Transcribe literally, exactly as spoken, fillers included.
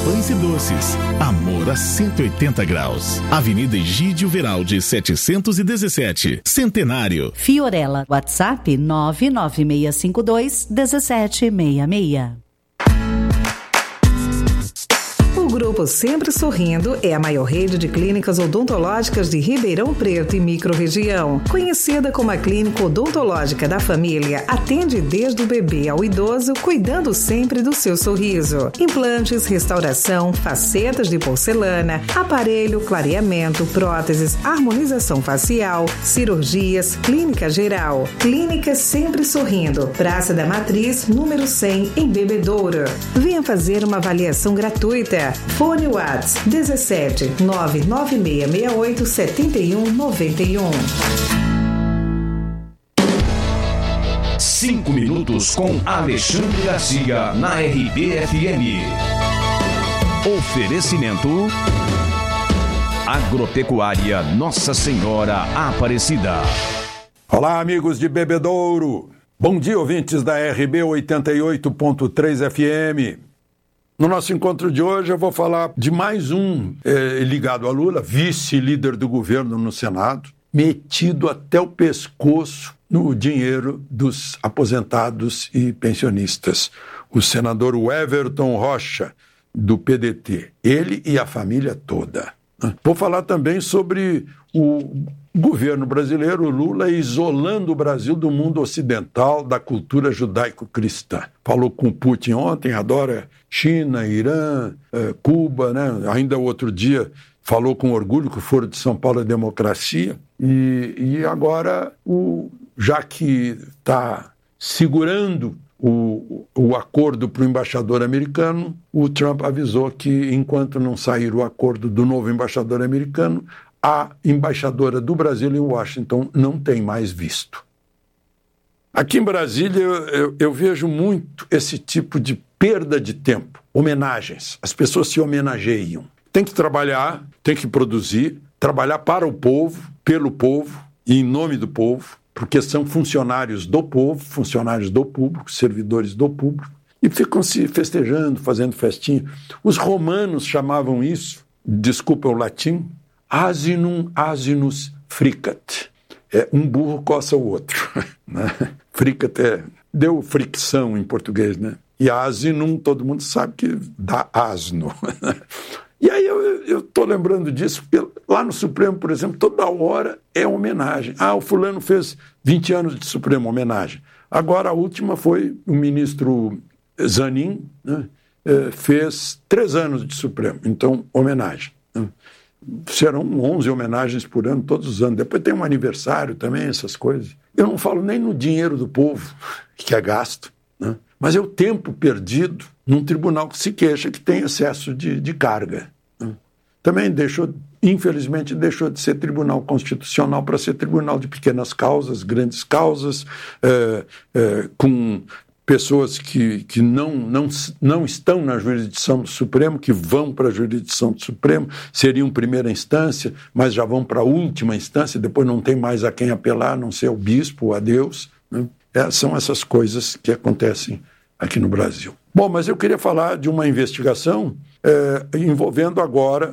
pães e doces. Amor a cento e oitenta graus. Avenida Egídio Veraldi, setecentos e dezessete. Centenário. Fiorella, WhatsApp nove nove seis cinco dois um sete seis seis. O Grupo Sempre Sorrindo é a maior rede de clínicas odontológicas de Ribeirão Preto e microrregião. Conhecida como a Clínica Odontológica da Família, atende desde o bebê ao idoso, cuidando sempre do seu sorriso. Implantes, restauração, facetas de porcelana, aparelho, clareamento, próteses, harmonização facial, cirurgias, clínica geral. Clínica Sempre Sorrindo, Praça da Matriz, número cem, em Bebedouro. Venha fazer uma avaliação gratuita. Fone WhatsApp dezessete nove nove seis seis oito sete um nove um. Cinco minutos com Alexandre Garcia na R B F M. Oferecimento Agropecuária Nossa Senhora Aparecida. Olá, amigos de Bebedouro. Bom dia, ouvintes da R B oitenta e oito ponto três F M. No nosso encontro de hoje eu vou falar de mais um eh, ligado a Lula, vice-líder do governo no Senado, metido até o pescoço no dinheiro dos aposentados e pensionistas. O senador Everton Rocha, do P D T. Ele e a família toda. Vou falar também sobre o governo brasileiro, Lula, isolando o Brasil do mundo ocidental, da cultura judaico-cristã. Falou com Putin ontem, adora China, Irã, Cuba, né? Ainda outro dia falou com orgulho que o Foro de São Paulo é democracia. E, e agora, o, já que está segurando o, o acordo para o embaixador americano, o Trump avisou que, enquanto não sair o acordo do novo embaixador americano, a embaixadora do Brasil em Washington não tem mais visto. Aqui em Brasília eu, eu, eu vejo muito esse tipo de perda de tempo, homenagens. As pessoas se homenageiam. Tem que trabalhar, tem que produzir, trabalhar para o povo, pelo povo e em nome do povo, porque são funcionários do povo, funcionários do público, servidores do público, e ficam se festejando, fazendo festinha. Os romanos chamavam isso, desculpa o latim, asinum asinus fricat. É, um burro coça o outro. Né? Fricat é, deu fricção em português, né? E asinum, todo mundo sabe que dá asno. E aí eu estou lembrando disso, porque lá no Supremo, por exemplo, toda hora é homenagem. Ah, o fulano fez vinte anos de Supremo, homenagem. Agora a última foi o ministro Zanin, né? Fez três anos de Supremo, então homenagem. Né? Serão onze homenagens por ano, todos os anos. Depois tem um aniversário também, essas coisas. Eu não falo nem no dinheiro do povo, que é gasto, né? Mas é o tempo perdido num tribunal que se queixa que tem excesso de, de carga. Né? Também deixou, infelizmente, deixou de ser tribunal constitucional para ser tribunal de pequenas causas, grandes causas, é, é, com pessoas que, que não, não, não estão na jurisdição do Supremo, que vão para a jurisdição do Supremo, seriam primeira instância, mas já vão para a última instância, depois não tem mais a quem apelar, a não ser o bispo, a Deus. Né? É, são essas coisas que acontecem aqui no Brasil. Bom, mas eu queria falar de uma investigação é, envolvendo agora